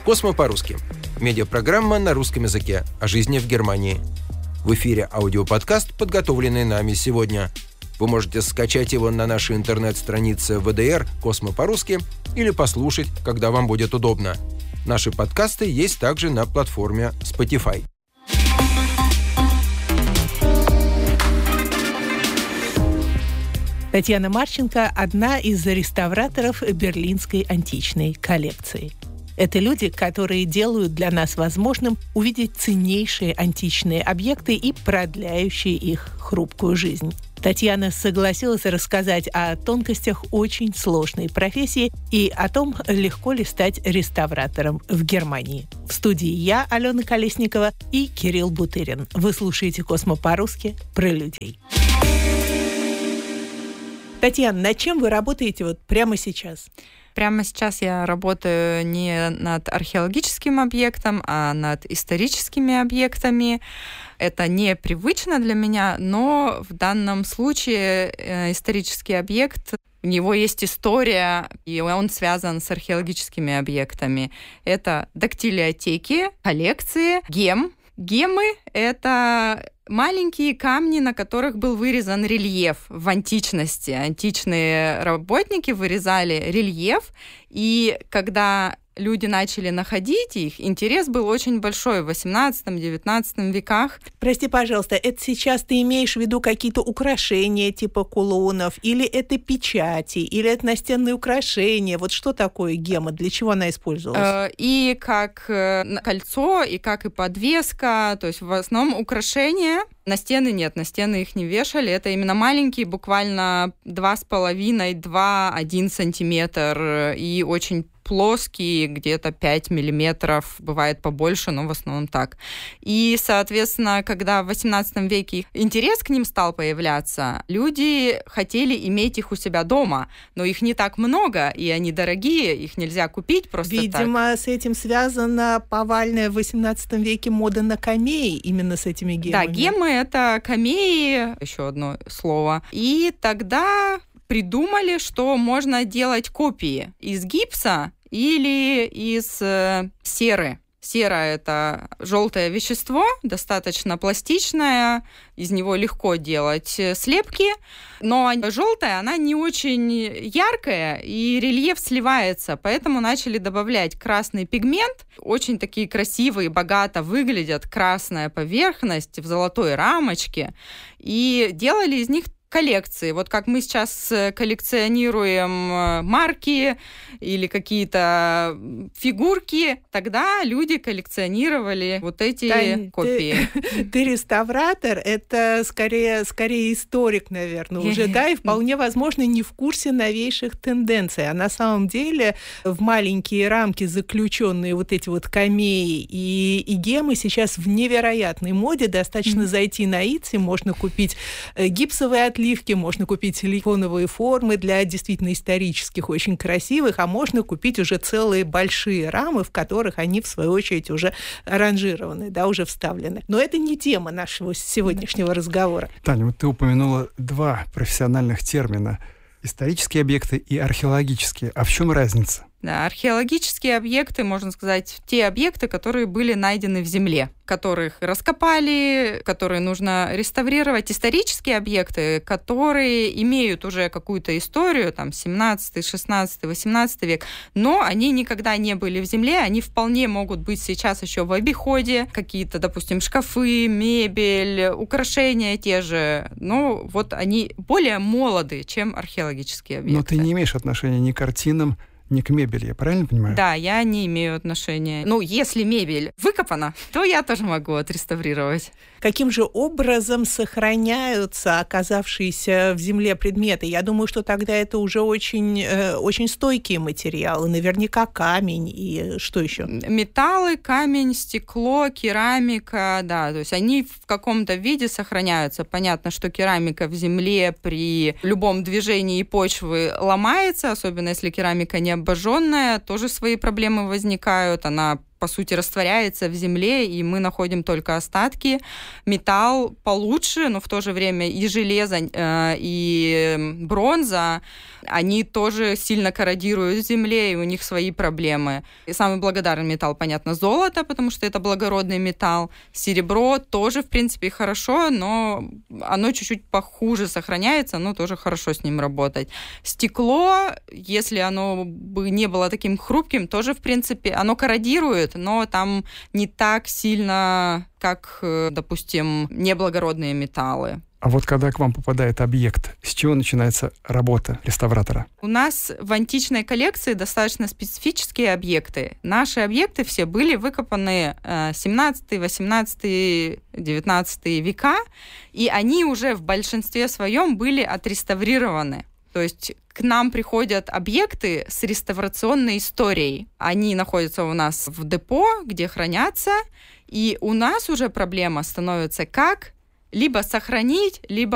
«Космо по-русски». Медиапрограмма на русском языке о жизни в Германии. В эфире аудиоподкаст, подготовленный нами сегодня. Вы можете скачать его на нашей интернет-странице ВДР «Космо по-русски» или послушать, когда вам будет удобно. Наши подкасты есть также на платформе Spotify. Татьяна Марченко – одна из реставраторов берлинской античной коллекции. Это люди, которые делают для нас возможным увидеть ценнейшие античные объекты и продляющие их хрупкую жизнь. Татьяна согласилась рассказать о тонкостях очень сложной профессии и о том, легко ли стать реставратором в Германии. В студии я, Алена Колесникова, и Кирилл Бутырин. Вы слушаете «Космо по-русски» про людей. Татьяна, над чем вы работаете вот прямо сейчас? Прямо сейчас я работаю не над археологическим объектом, а над историческими объектами. Это непривычно для меня, но в данном случае исторический объект, у него есть история, и он связан с археологическими объектами. Это дактилиотеки, коллекции, гем. Гемы — это маленькие камни, на которых был вырезан рельеф в античности. Античные работники вырезали рельеф, и когда люди начали находить их, интерес был очень большой в 18-19 веках. Прости, пожалуйста, это сейчас ты имеешь в виду какие-то украшения типа кулонов, или это печати, или это настенные украшения? Вот что такое гема? Для чего она использовалась? И как кольцо, и как и подвеска, то есть в основном украшения. На стены нет, на стены их не вешали. Это именно маленькие, буквально 2,5-2,1 сантиметр, и очень плоские, где-то 5 миллиметров, бывает побольше, но в основном так. И, соответственно, когда в 18 веке интерес к ним стал появляться, люди хотели иметь их у себя дома, но их не так много, и они дорогие, их нельзя купить просто так. Видимо, с этим связана повальная в 18 веке мода на камеи, именно с этими гемами. Да, гемы — это камеи, еще одно слово. И тогда придумали, что можно делать копии из гипса или из серы. Сера — это желтое вещество, достаточно пластичное, из него легко делать слепки, но желтая, она не очень яркая, и рельеф сливается, поэтому начали добавлять красный пигмент. Очень такие красивые, богато выглядят, красная поверхность в золотой рамочке, и делали из них коллекции. Вот как мы сейчас коллекционируем марки или какие-то фигурки, тогда люди коллекционировали вот эти копии. Ты реставратор, это скорее историк, наверное, уже, да, и вполне возможно не в курсе новейших тенденций. А на самом деле в маленькие рамки заключенные вот эти вот камеи и гемы сейчас в невероятной моде. Достаточно зайти на Etsy, можно купить гипсовые отливки, можно купить силиконовые формы для действительно исторических, очень красивых, а можно купить уже целые большие рамы, в которых они, в свою очередь, уже аранжированы, да, уже вставлены. Но это не тема нашего сегодняшнего разговора. Таня, вот ты упомянула два профессиональных термина – исторические объекты и археологические. А в чем разница? Да, археологические объекты, можно сказать, те объекты, которые были найдены в земле, которых раскопали, которые нужно реставрировать. Исторические объекты, которые имеют уже какую-то историю, там, 17, 16, 18 век, но они никогда не были в земле, они вполне могут быть сейчас еще в обиходе, какие-то, допустим, шкафы, мебель, украшения те же, но вот они более молоды, чем археологические объекты. Но ты не имеешь отношения ни к картинам, не к мебели, я правильно понимаю? Да, я не имею отношения. Ну, если мебель выкопана, то я тоже могу отреставрировать. Каким же образом сохраняются оказавшиеся в земле предметы? Я думаю, что тогда это уже очень стойкие материалы. Наверняка камень и что еще? Металлы, камень, стекло, керамика, да. То есть они в каком-то виде сохраняются. Понятно, что керамика в земле при любом движении почвы ломается, особенно если керамика не обожженная, тоже свои проблемы возникают. Она по сути, растворяется в земле, и мы находим только остатки. Металл получше, но в то же время и железо, и бронза, они тоже сильно корродируют в земле, и у них свои проблемы. И самый благодарный металл, понятно, золото, потому что это благородный металл. Серебро тоже, в принципе, хорошо, но оно чуть-чуть похуже сохраняется, но тоже хорошо с ним работать. Стекло, если оно бы не было таким хрупким, тоже, в принципе, оно корродирует, но там не так сильно, как, допустим, неблагородные металлы. А вот когда к вам попадает объект, с чего начинается работа реставратора? У нас в античной коллекции достаточно специфические объекты. Наши объекты все были выкопаны 17, 18, 19 века, и они уже в большинстве своем были отреставрированы. То есть к нам приходят объекты с реставрационной историей. Они находятся у нас в депо, где хранятся, и у нас уже проблема становится как либо сохранить, либо